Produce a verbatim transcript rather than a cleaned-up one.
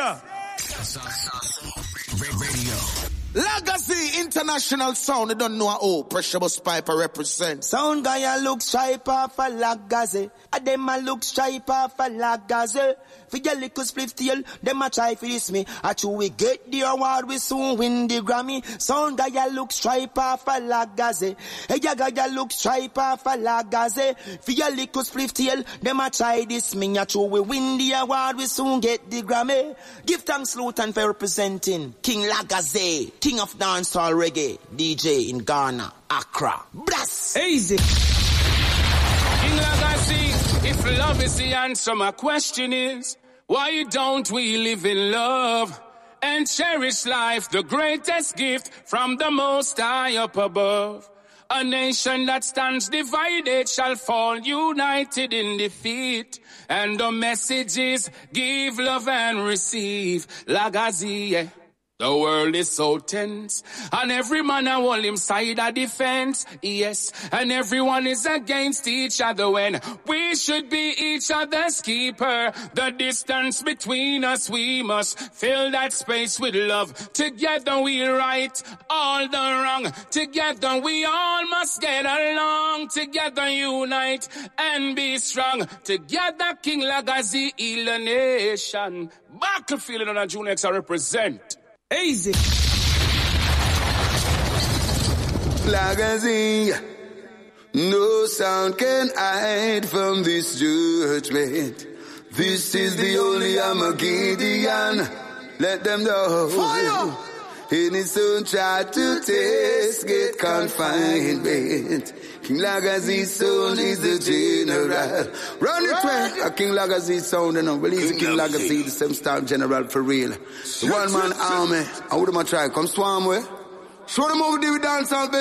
Sega. Radio. Legacy International Sound, you don't know how Pressure Bus Piper represents. Sound guy a look stripe off a Legacy. A dem a look stripe off a Legacy. For your little split tail, them a try for this me. A true we get the award, we soon win the Grammy. Sound guy a look stripe off a Legacy. Hey, ya guy a look stripe off a Legacy. For your little split tail, them a try this me. A true we win the award, we soon get the Grammy. Give thanks Luton for representing King Legacy, King of Dancehall Reggae, D J in Ghana, Accra. Bless! Easy. King Legacy, if love is the answer, my question is, why don't we live in love and cherish life, the greatest gift from the Most High up above? A nation that stands divided shall fall united in defeat. And the message is give love and receive. Legacy, yeah. The world is so tense, and every man a hold him side a defense, yes, and everyone is against each other when we should be each other's keeper. The distance between us, we must fill that space with love. Together we right all the wrong. Together we all must get along. Together unite and be strong. Together King Legacy heal the nation. Battlefield and June X I represent. Easy. Legacy, no sound can hide from this judgment. This is the only Armageddon. Let them know. Fire! Any soon try to test, get confinement. King Legacy sound is the general. Run it way. A King Legacy sound, you know. Release King, King Legacy, the same star general for real. The one man army. I would have try. Come swarm way. Show them over the dance out.